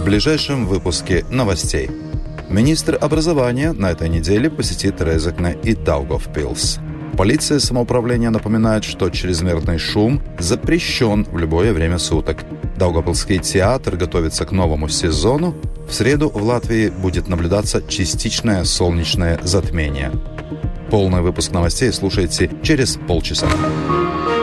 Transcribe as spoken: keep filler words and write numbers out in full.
в ближайшем выпуске новостей. Министр образования на этой неделе посетит Резекне и Даугавпилс. Полиция самоуправления напоминает, что чрезмерный шум запрещен в любое время суток. Даугавпилский театр готовится к новому сезону. В среду в Латвии будет наблюдаться частичное солнечное затмение. Полный выпуск новостей слушайте через полчаса.